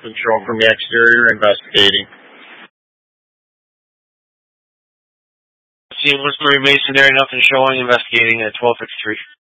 nothing showing from the exterior, investigating. Team Woodsbury Masonry, nothing showing, investigating at 1253.